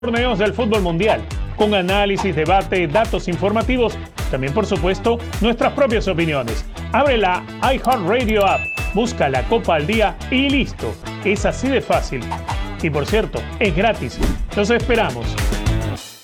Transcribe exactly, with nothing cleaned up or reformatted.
Torneos del fútbol mundial, con análisis, debate, datos informativos, también por supuesto nuestras propias opiniones. Abre la iHeartRadio app, busca la Copa al Día y listo. Es así de fácil. Y por cierto, es gratis. Los esperamos.